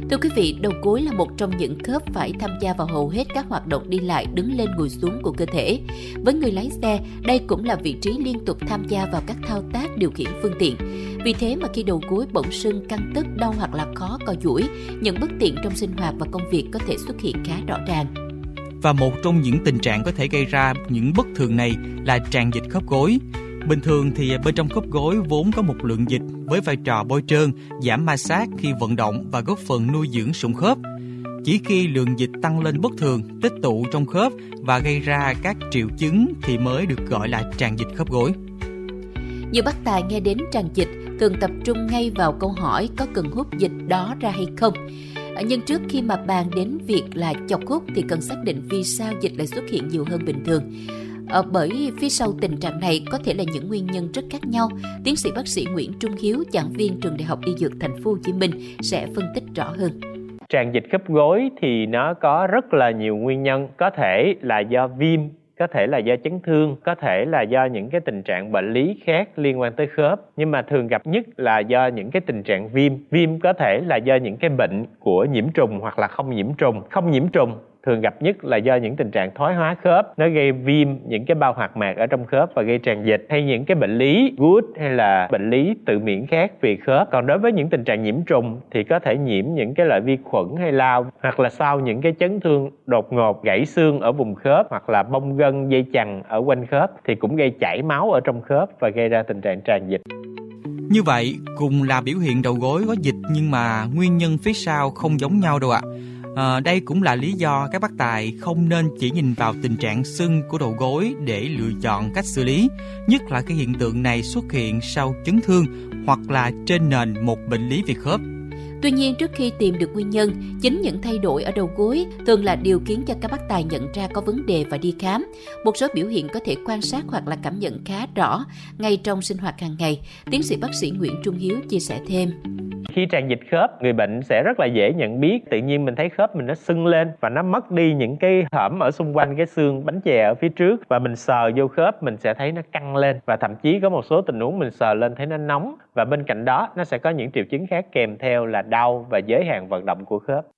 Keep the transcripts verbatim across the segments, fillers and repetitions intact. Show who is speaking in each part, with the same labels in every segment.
Speaker 1: Thưa quý vị, đầu gối là một trong những khớp phải tham gia vào hầu hết các hoạt động đi lại, đứng lên ngồi xuống của cơ thể. Với người lái xe, đây cũng là vị trí liên tục tham gia vào các thao tác điều khiển phương tiện. Vì thế mà khi đầu gối bỗng sưng, căng tức, đau hoặc là khó co duỗi, những bất tiện trong sinh hoạt và công việc có thể xuất hiện khá rõ ràng.
Speaker 2: Và một trong những tình trạng có thể gây ra những bất thường này là tràn dịch khớp gối. Bình thường thì bên trong khớp gối vốn có một lượng dịch với vai trò bôi trơn, giảm ma sát khi vận động và góp phần nuôi dưỡng sụn khớp. Chỉ khi lượng dịch tăng lên bất thường, tích tụ trong khớp và gây ra các triệu chứng thì mới được gọi là tràn dịch khớp gối.
Speaker 1: Nhiều bác tài nghe đến tràn dịch thường tập trung ngay vào câu hỏi có cần hút dịch đó ra hay không. Nhưng trước khi mà bàn đến việc là chọc hút thì cần xác định vì sao dịch lại xuất hiện nhiều hơn bình thường. Ờ, bởi phía sau tình trạng này có thể là những nguyên nhân rất khác nhau. Tiến sĩ bác sĩ Nguyễn Trung Hiếu, giảng viên trường Đại học Y Dược Thành phố Hồ Chí Minh sẽ phân tích rõ hơn.
Speaker 3: Tràn dịch khớp gối thì nó có rất là nhiều nguyên nhân, có thể là do viêm, có thể là do chấn thương, có thể là do những cái tình trạng bệnh lý khác liên quan tới khớp. Nhưng mà thường gặp nhất là do những cái tình trạng viêm. Viêm có thể là do những cái bệnh của nhiễm trùng hoặc là không nhiễm trùng. Không nhiễm trùng thường gặp nhất là do những tình trạng thoái hóa khớp, nó gây viêm những cái bao hoạt mạc ở trong khớp và gây tràn dịch, hay những cái bệnh lý gút hay là bệnh lý tự miễn khác về khớp. Còn đối với những tình trạng nhiễm trùng thì có thể nhiễm những cái loại vi khuẩn hay lao, hoặc là sau những cái chấn thương đột ngột, gãy xương ở vùng khớp hoặc là bong gân dây chằng ở quanh khớp thì cũng gây chảy máu ở trong khớp và gây ra tình trạng tràn dịch.
Speaker 2: Như vậy, cùng là biểu hiện đầu gối có dịch nhưng mà nguyên nhân phía sau không giống nhau đâu ạ. À, đây cũng là lý do các bác tài không nên chỉ nhìn vào tình trạng sưng của đầu gối để lựa chọn cách xử lý, nhất là cái hiện tượng này xuất hiện sau chấn thương hoặc là trên nền một bệnh lý về khớp.
Speaker 1: Tuy nhiên, trước khi tìm được nguyên nhân, chính những thay đổi ở đầu gối thường là điều khiến cho các bác tài nhận ra có vấn đề và đi khám. Một số biểu hiện có thể quan sát hoặc là cảm nhận khá rõ ngay trong sinh hoạt hàng ngày. Tiến sĩ bác sĩ Nguyễn Trung Hiếu chia sẻ thêm.
Speaker 3: Khi tràn dịch khớp, người bệnh sẽ rất là dễ nhận biết. Tự nhiên mình thấy khớp mình nó sưng lên và nó mất đi những cái hõm ở xung quanh cái xương bánh chè ở phía trước, và mình sờ vô khớp mình sẽ thấy nó căng lên, và thậm chí có một số tình huống mình sờ lên thấy nó nóng, và bên cạnh đó nó sẽ có những triệu chứng khác kèm theo là đau và giới hạn vận động của khớp.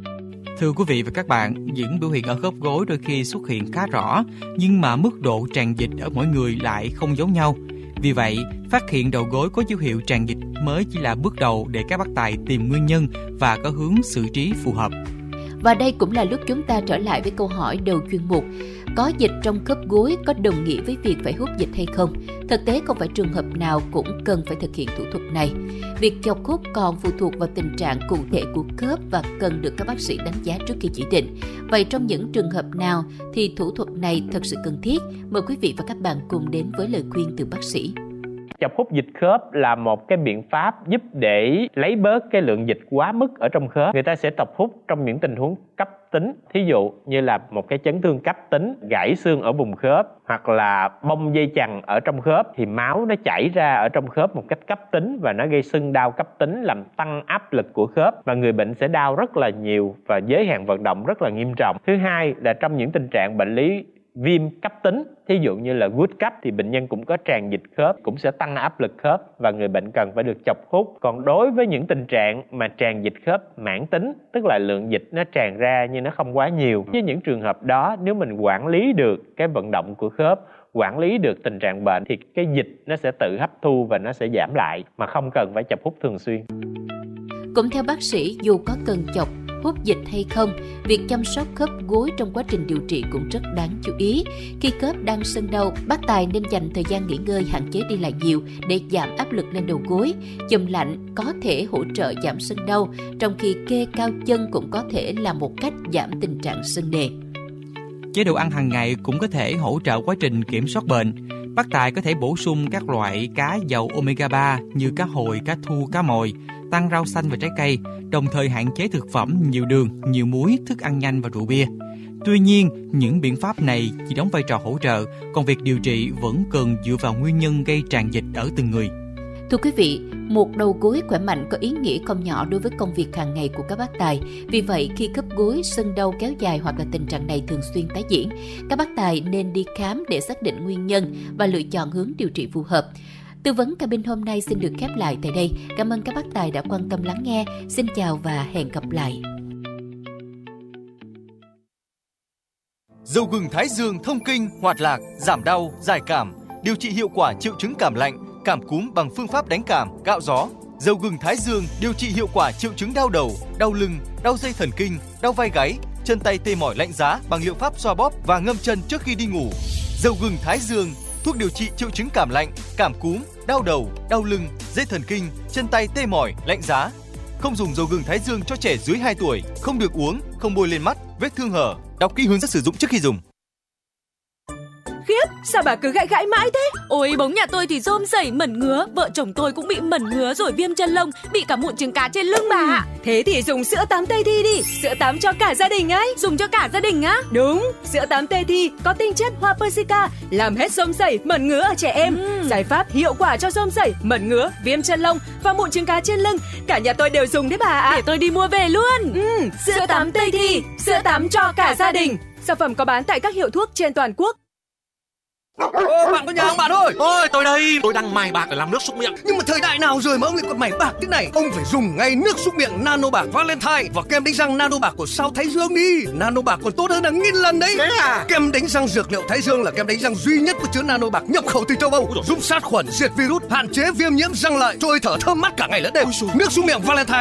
Speaker 2: Thưa quý vị và các bạn, những biểu hiện ở khớp gối đôi khi xuất hiện khá rõ, nhưng mà mức độ tràn dịch ở mỗi người lại không giống nhau. Vì vậy, phát hiện đầu gối có dấu hiệu tràn dịch mới chỉ là bước đầu để các bác tài tìm nguyên nhân và có hướng xử trí phù hợp.
Speaker 1: Và đây cũng là lúc chúng ta trở lại với câu hỏi đầu chuyên mục. Có dịch trong khớp gối có đồng nghĩa với việc phải hút dịch hay không? Thực tế không phải trường hợp nào cũng cần phải thực hiện thủ thuật này. Việc chọc hút còn phụ thuộc vào tình trạng cụ thể của khớp và cần được các bác sĩ đánh giá trước khi chỉ định. Vậy trong những trường hợp nào thì thủ thuật này thật sự cần thiết? Mời quý vị và các bạn cùng đến với lời khuyên từ bác sĩ.
Speaker 3: Chọc hút dịch khớp là một cái biện pháp giúp để lấy bớt cái lượng dịch quá mức ở trong khớp. Người ta sẽ tập hút trong những tình huống cấp tính, thí dụ như là một cái chấn thương cấp tính, gãy xương ở vùng khớp hoặc là bong dây chằng ở trong khớp, thì máu nó chảy ra ở trong khớp một cách cấp tính và nó gây sưng đau cấp tính, làm tăng áp lực của khớp và người bệnh sẽ đau rất là nhiều và giới hạn vận động rất là nghiêm trọng. Thứ hai là trong những tình trạng bệnh lý viêm cấp tính, thí dụ như là gút cấp, thì bệnh nhân cũng có tràn dịch khớp, cũng sẽ tăng áp lực khớp và người bệnh cần phải được chọc hút. Còn đối với những tình trạng mà tràn dịch khớp mãn tính, tức là lượng dịch nó tràn ra nhưng nó không quá nhiều, với những trường hợp đó nếu mình quản lý được cái vận động của khớp, quản lý được tình trạng bệnh thì cái dịch nó sẽ tự hấp thu và nó sẽ giảm lại mà không cần phải chọc hút thường xuyên.
Speaker 1: Cũng theo bác sĩ, dù có cần chọc hút dịch hay không, việc chăm sóc khớp gối trong quá trình điều trị cũng rất đáng chú ý. Khi khớp đang sưng đau, bác tài nên dành thời gian nghỉ ngơi, hạn chế đi lại nhiều để giảm áp lực lên đầu gối. Chườm lạnh có thể hỗ trợ giảm sưng đau, trong khi kê cao chân cũng có thể là một cách giảm tình trạng sưng nề.
Speaker 2: Chế độ ăn hàng ngày cũng có thể hỗ trợ quá trình kiểm soát bệnh. Bác tài có thể bổ sung các loại cá giàu omega ba như cá hồi, cá thu, cá mòi, tăng rau xanh và trái cây, đồng thời hạn chế thực phẩm nhiều đường, nhiều muối, thức ăn nhanh và rượu bia. Tuy nhiên, những biện pháp này chỉ đóng vai trò hỗ trợ, còn việc điều trị vẫn cần dựa vào nguyên nhân gây tràn dịch ở từng người.
Speaker 1: Thưa quý vị, một đầu gối khỏe mạnh có ý nghĩa không nhỏ đối với công việc hàng ngày của các bác tài. Vì vậy, khi khớp gối sưng đau kéo dài hoặc là tình trạng này thường xuyên tái diễn, các bác tài nên đi khám để xác định nguyên nhân và lựa chọn hướng điều trị phù hợp. Tư vấn cabin hôm nay xin được khép lại tại đây. Cảm ơn các bác tài đã quan tâm lắng nghe. Xin chào và hẹn gặp lại.
Speaker 4: Dầu gừng Thái Dương thông kinh, hoạt lạc, giảm đau, giải cảm, điều trị hiệu quả triệu chứng cảm lạnh, cảm cúm bằng phương pháp đánh cảm, gạo gió. Dầu gừng Thái Dương điều trị hiệu quả triệu chứng đau đầu, đau lưng, đau dây thần kinh, đau vai gáy, chân tay tê mỏi lạnh giá bằng liệu pháp xoa bóp và ngâm chân trước khi đi ngủ. Dầu gừng Thái Dương, thuốc điều trị triệu chứng cảm lạnh, cảm cúm, đau đầu, đau lưng, dây thần kinh, chân tay tê mỏi, lạnh giá. Không dùng dầu gừng Thái Dương cho trẻ dưới hai tuổi, không được uống, không bôi lên mắt, vết thương hở. Đọc kỹ hướng dẫn sử dụng trước khi dùng.
Speaker 5: Khiếp, sao bà cứ gãi gãi mãi thế? Ôi, bóng nhà tôi thì rôm rẩy mẩn ngứa, vợ chồng tôi cũng bị mẩn ngứa rồi viêm chân lông, bị cả mụn trứng cá trên lưng bà ạ. Thế thì dùng sữa tắm Tây Thi đi, sữa tắm cho cả gia đình ấy. Dùng cho cả gia đình á? Đúng, sữa tắm Tây Thi có tinh chất hoa persica, làm hết rôm rẩy, mẩn ngứa ở trẻ em. Ừ. Giải pháp hiệu quả cho rôm rẩy, mẩn ngứa, viêm chân lông và mụn trứng cá trên lưng. Cả nhà tôi đều dùng đấy bà ạ. Để tôi đi mua về luôn. Ừ, sữa, sữa tắm Tây Thi, sữa tắm cho cả gia đình. Sản phẩm có bán tại các hiệu thuốc trên toàn quốc.
Speaker 6: Ô, bạn có nhà không bạn ơi?
Speaker 7: Ôi, tôi đây, tôi đang mài bạc để làm nước súc miệng.
Speaker 6: Nhưng mà thời đại nào rồi mà ông lại còn mài bạc thế này? Ông phải dùng ngay nước súc miệng Nano Bạc Valentine và kem đánh răng Nano Bạc của Sao Thái Dương đi. Nano Bạc còn tốt hơn hàng nghìn lần đấy.
Speaker 7: Thế à?
Speaker 6: Kem đánh răng dược liệu Thái Dương là kem đánh răng duy nhất có chứa Nano Bạc nhập khẩu từ châu Âu, giúp sát khuẩn, diệt virus, hạn chế viêm nhiễm răng lợi, cho hơi thở thơm mát cả ngày lẫn đêm. Nước súc miệng Valentine